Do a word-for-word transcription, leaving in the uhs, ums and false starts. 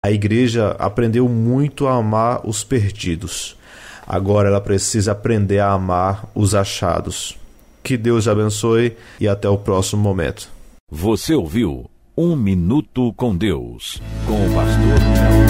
A igreja aprendeu muito a amar os perdidos. Agora ela precisa aprender a amar os achados. Que Deus abençoe e até o próximo momento. Você ouviu Um Minuto com Deus, com o pastor Mel.